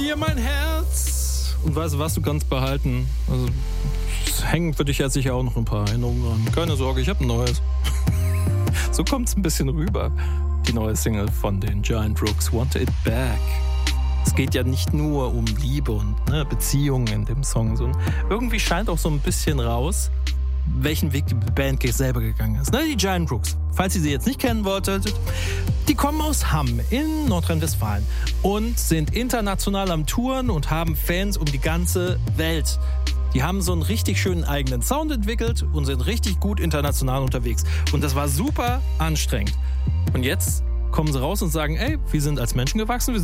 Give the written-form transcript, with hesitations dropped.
Hier mein Herz. Und weißt du was, du kannst behalten. Also, es hängen für dich jetzt sicher auch noch ein paar Erinnerungen dran. Keine Sorge, ich habe ein neues. So kommt es ein bisschen rüber. Die neue Single von den Giant Rooks, Want It Back. Es geht ja nicht nur um Liebe und Beziehungen in dem Song, sondern irgendwie scheint auch so ein bisschen raus, welchen Weg die Band selber gegangen ist. Die Giant Rooks, falls ihr sie jetzt nicht kennen wolltet, die kommen aus Hamm in Nordrhein-Westfalen und sind international am Touren und haben Fans um die ganze Welt. Die haben so einen richtig schönen eigenen Sound entwickelt und sind richtig gut international unterwegs. Und das war super anstrengend. Und jetzt kommen sie raus und sagen, ey, wir sind als Menschen gewachsen, wir